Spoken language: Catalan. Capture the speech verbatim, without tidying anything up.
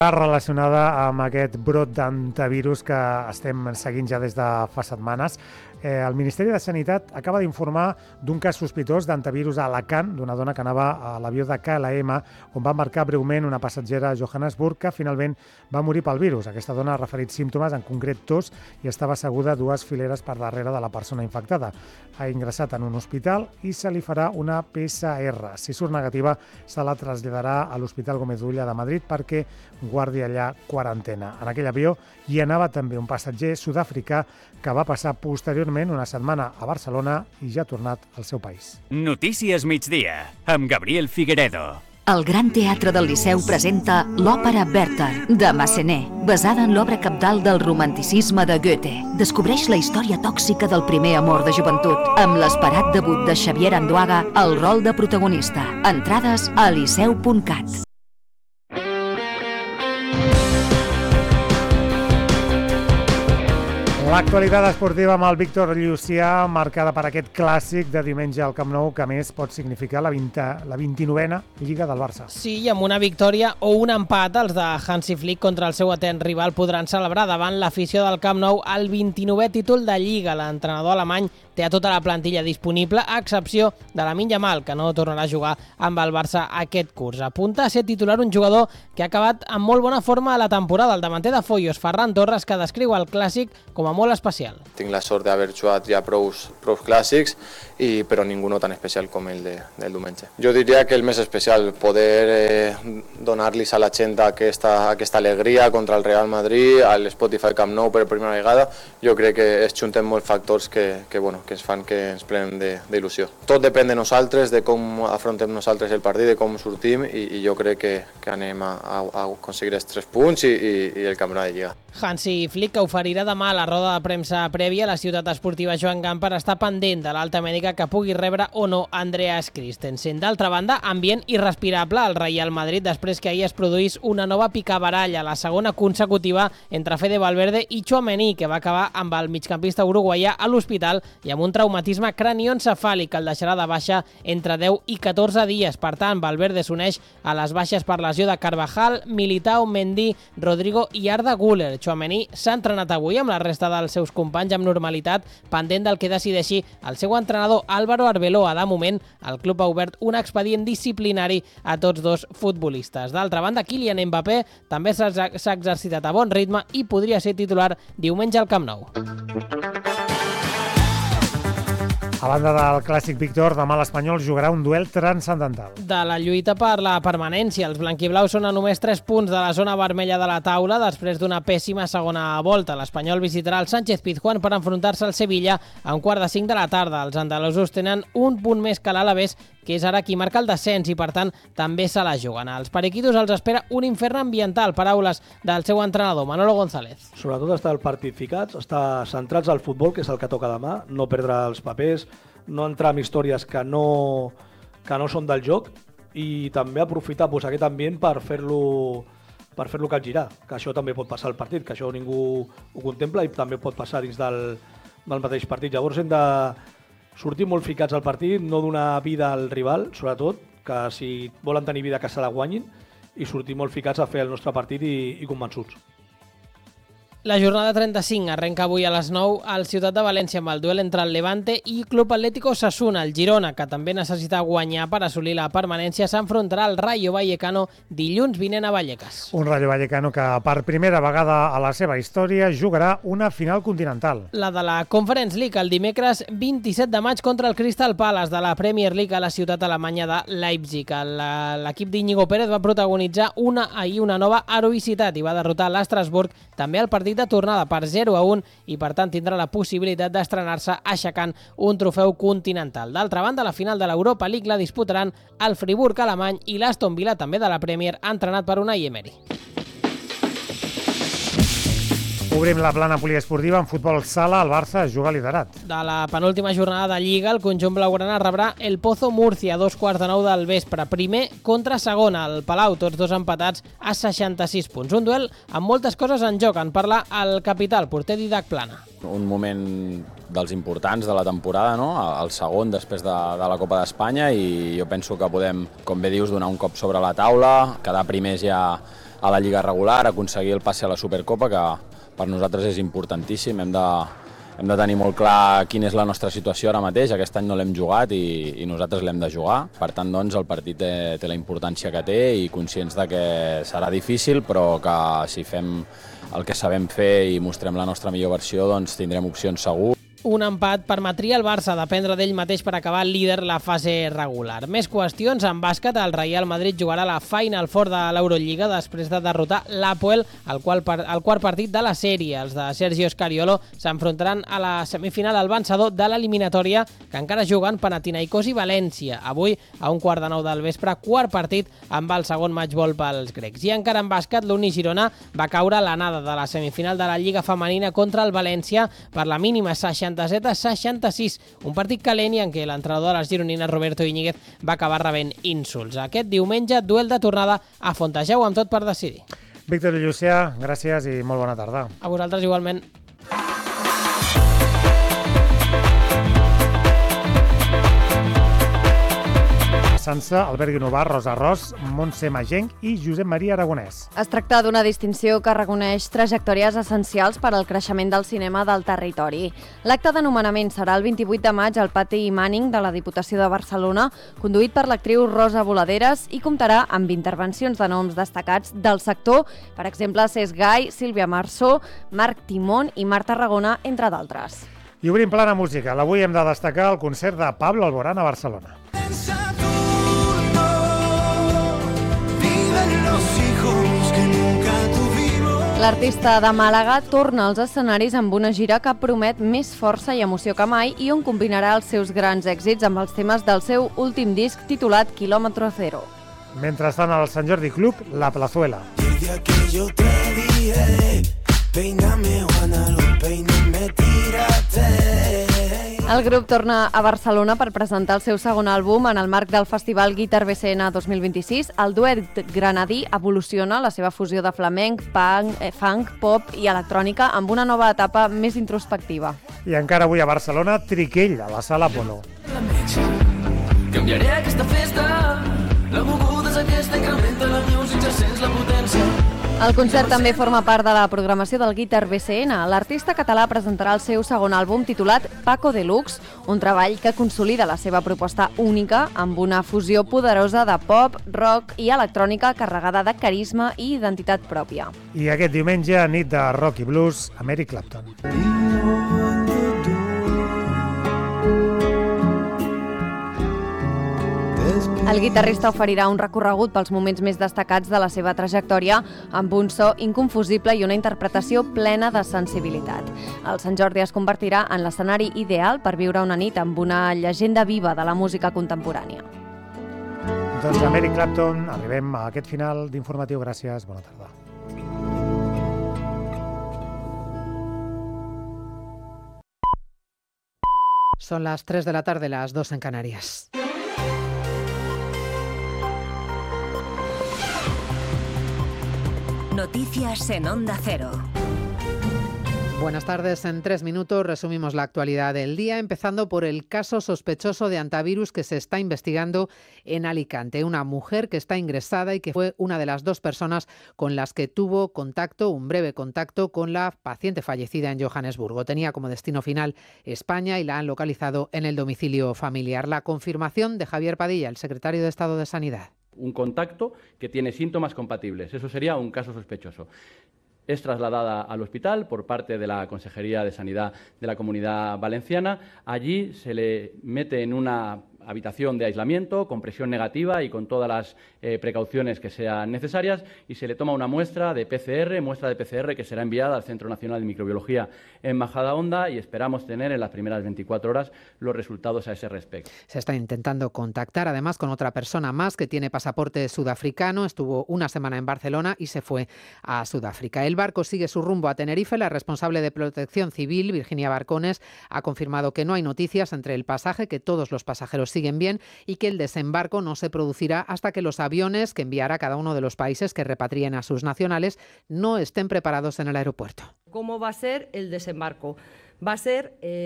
Relacionada amb aquest brot d'antivirus que estem seguint ja des de fa setmanes. Eh, el Ministeri de Sanitat acaba d'informar d'un cas sospitós d'antivirus a Alacant, d'una dona que anava a l'avió de K L M, on va embarcar breument una passatgera a Johannesburg que finalment va morir pel virus. Aquesta dona ha referit símptomes, en concret tos, i estava asseguda dues fileres per darrere de la persona infectada. Ha ingressat en un hospital i se li farà una P C R. Si surt negativa, se la traslladarà a l'Hospital Gómez Ulla de Madrid perquè guardi allà quarantena. En aquell avió hi anava també un passatger sud-africà que va passar posteriorment una setmana a Barcelona i ja ha tornat al seu país. Notícies migdia, amb Gabriel Figueredo. El Gran Teatre del Liceu presenta l'òpera Werther, de Massenet, basada en l'obra cabdal del romanticisme de Goethe. Descobreix la història tòxica del primer amor de joventut, amb l'esperat debut de Xavier Anduaga al rol de protagonista. Entrades a liceu punt cat. L'actualitat esportiva amb el Víctor Llucià, marcada per aquest clàssic de diumenge al Camp Nou, que a més pot significar la vint-i-novena Lliga del Barça. Sí, i amb una victòria o un empat, els de Hansi Flick contra el seu atent rival podran celebrar davant l'afició del Camp Nou el vint-i-novè títol de Lliga. L'entrenador alemany té a tota la plantilla disponible, a excepció de Lamine Yamal, que no tornarà a jugar amb el Barça aquest curs. Apunta a ser titular un jugador que ha acabat amb molt bona forma a la temporada, el davanter de Foyos, Ferran Torres, que descriu el clàssic com a molt especial. Tinc la sort d'haver jugat ja prous, prous clàssics, i, però ningú no tan especial com el de, del diumenge. Jo diria que el més especial, poder eh, donar-los a la gent aquesta, aquesta alegria contra el Real Madrid, a l'Spotify Camp Nou per primera vegada. Jo crec que es junten molts factors que, que, bueno, que ens fan que ens plenem d'il·lusió. Tot depèn de nosaltres, de com afrontem nosaltres el partit, de com sortim, i, i jo crec que, que anem a, a, a aconseguir els tres punts i, i, i el campionat de Lliga. Hansi Flick oferirà demà a la roda de premsa prèvia a la ciutat esportiva Joan Gamper està pendent de l'alta mèdica que pugui rebre o no Andreas Christensen. D'altra banda, ambient irrespirable al Real Madrid després que ahir es produís una nova picabaralla, la segona consecutiva entre Fede Valverde i Tchouaméni, que va acabar amb el migcampista uruguaià a l'hospital i amb un traumatisme cranioencefàlic que el deixarà de baixa entre deu i catorze dies. Per tant, Valverde s'uneix a les baixes per lesió de Carvajal, Militao, Mendy, Rodrigo i Arda Güler. Tchouaméni s'ha entrenat avui amb la resta dels seus companys amb normalitat, pendent del que decideixi el seu entrenador Álvaro Arbeloa. De moment, el club ha obert un expedient disciplinari a tots dos futbolistes. D'altra banda, Kylian Mbappé també s'ha exercitat a bon ritme i podria ser titular diumenge al Camp Nou. A banda del clàssic Víctor, demà l'Espanyol jugarà un duel transcendental. De la lluita per la permanència, els blanquiblaus són a només tres punts de la zona vermella de la taula després d'una pèssima segona volta. L'Espanyol visitarà el Sánchez Pizjuán per enfrontar-se al Sevilla a un quart de cinc de la tarda. Els andalusos tenen un punt més que l'Alavés, que és ara qui marca el descens i, per tant, també se la juguen. Als periquitos els espera un infern ambiental, paraules del seu entrenador, Manolo González. Sobretot estar al partit ficats, estar centrats al futbol, que és el que toca demà, no perdre els papers, no entrar en històries que no, que no són del joc, i també aprofitar pues, aquest ambient per fer-lo per fer-lo capgirar, que això també pot passar al partit, que això ningú ho contempla i també pot passar dins del, del mateix partit. Llavors hem de sortir molt ficats al partit, no donar vida al rival, sobretot, que si volen tenir vida que se la guanyin, i sortir molt ficats a fer el nostre partit i, i convençuts. La jornada trenta-cinc arrenca avui a les nou al Ciutat de València amb el duel entre el Levante i Club Atlético Osasuna. El Girona, que també necessita guanyar per assolir la permanència, s'enfrontarà al Rayo Vallecano dilluns vinent a Vallecas. Un Rayo Vallecano que per primera vegada a la seva història jugarà una final continental. La de la Conference League el dimecres vint-i-set de maig contra el Crystal Palace de la Premier League a la ciutat alemanya de Leipzig. L'equip d'Íñigo Pérez va protagonitzar una ahir una nova heroïcitat i va derrotar l'Estrasburg també al partit de tornada per zero a un i, per tant, tindrà la possibilitat d'estrenar-se aixecant un trofeu continental. D'altra banda, la final de l'Europa League la disputaran el Friburg alemany i l'Aston Villa, també de la Premier, entrenat per Unai Emery. Obrim la plana poliesportiva en futbol sala, el Barça juga liderat. De la penúltima jornada de Lliga, el conjunt blaugrana rebrà el Pozo Múrcia a dos quarts de nou del vespre. Primer contra segon, al Palau, tots dos empatats a seixanta-sis punts. Un duel amb moltes coses en joc. En parla el capità, el porter Didac Plana. Un moment dels importants de la temporada, no? El segon després de, de la Copa d'Espanya, i jo penso que podem, com bé dius, donar un cop sobre la taula, quedar primers ja a la Lliga regular, aconseguir el passe a la Supercopa, que per nosaltres és importantíssim. Hem de, hem de tenir molt clar quina és la nostra situació ara mateix. Aquest any no l'hem jugat i, i nosaltres l'hem de jugar. Per tant, doncs, el partit té, té la importància que té i conscients de que serà difícil, però que si fem el que sabem fer i mostrem la nostra millor versió, doncs tindrem opcions segur. Un empat permetria al Barça dependre d'ell mateix per acabar líder la fase regular. Més qüestions. En bàsquet, el Real Madrid jugarà la Final Four de l'Eurolliga després de derrotar l'Apoel al, qual, al quart partit de la sèrie. Els de Sergio Scariolo s'enfrontaran a la semifinal al vencedor de l'eliminatòria, que encara juguen Panathinaikos i València. Avui, a un quart de nou del vespre, quart partit amb el segon matchball pels grecs. I encara en bàsquet, l'Uni Girona va caure a l'anada de la semifinal de la Lliga Femenina contra el València per la mínima seixanta-set a seixanta-sis, un partit calent i en què l'entrenador de les gironines, Roberto Iñiguez, va acabar rebent insults. Aquest diumenge, duel de tornada a Fontejau amb tot per decidir. Víctor i Llucià, gràcies i molt bona tarda. A vosaltres igualment. Sansa, Albert Guinovart, Rosa Ros, Montse Magenc i Josep Maria Aragonès. Es tracta d'una distinció que reconeix trajectòries essencials per al creixement del cinema del territori. L'acte d'anomenament serà el vint-i-vuit de maig al Pati Manning de la Diputació de Barcelona, conduït per l'actriu Rosa Voladeres, i comptarà amb intervencions de noms destacats del sector, per exemple, Cesc Gai, Sílvia Marsó, Marc Timón i Marta Aragona, entre d'altres. I obrim plana música. Avui hem de destacar el concert de Pablo Alborán a Barcelona. L'artista de Màlaga torna als escenaris amb una gira que promet més força i emoció que mai i on combinarà els seus grans èxits amb els temes del seu últim disc titulat Kilómetro Cero. Mentrestant, al Sant Jordi Club, La Plazuela. El grup torna a Barcelona per presentar el seu segon àlbum en el marc del festival Guitar B C N dos mil vint-i-sis. El duet granadí evoluciona la seva fusió de flamenc, punk, funk, pop i electrònica amb una nova etapa més introspectiva. I encara avui a Barcelona, Triquell, a la Sala Apolo. Canviaré aquesta festa, la moguda és aquesta, incrementa la música, sents la potència. El concert també forma part de la programació del Guitar B C N. L'artista català presentarà el seu segon àlbum titulat Paco Deluxe, un treball que consolida la seva proposta única amb una fusió poderosa de pop, rock i electrònica carregada de carisma i identitat pròpia. I aquest diumenge, nit de rock i blues, amb Eric Clapton. El guitarrista oferirà un recorregut pels moments més destacats de la seva trajectòria amb un so inconfusible i una interpretació plena de sensibilitat. El Sant Jordi es convertirà en l'escenari ideal per viure una nit amb una llegenda viva de la música contemporània. Doncs amb Eric Clapton arribem a aquest final d'informatiu. Gràcies, bona tarda. Son las tres de la tarde, las dos en Canarias. Noticias en Onda Cero. Buenas tardes. En tres minutos resumimos la actualidad del día, empezando por el caso sospechoso de antivirus que se está investigando en Alicante. Una mujer que está ingresada y que fue una de las dos personas con las que tuvo contacto, un breve contacto, con la paciente fallecida en Johannesburgo. Tenía como destino final España y la han localizado en el domicilio familiar. La confirmación de Javier Padilla, el secretario de Estado de Sanidad. Un contacto que tiene síntomas compatibles. Eso sería un caso sospechoso. Es trasladada al hospital por parte de la Consejería de Sanidad de la Comunidad Valenciana. Allí se le mete en una habitación de aislamiento con presión negativa y con todas las eh, precauciones que sean necesarias y se le toma una muestra de P C R, muestra de P C R que será enviada al Centro Nacional de Microbiología en Majadahonda y esperamos tener en las primeras veinticuatro horas los resultados a ese respecto. Se está intentando contactar además con otra persona más que tiene pasaporte sudafricano, estuvo una semana en Barcelona y se fue a Sudáfrica. El barco sigue su rumbo a Tenerife. La responsable de Protección Civil, Virginia Barcones, ha confirmado que no hay noticias entre el pasaje, que todos los pasajeros siguen bien y que el desembarco no se producirá hasta que los aviones que enviará cada uno de los países que repatrien a sus nacionales no estén preparados en el aeropuerto. ¿Cómo va a ser el desembarco? Va a ser... Eh...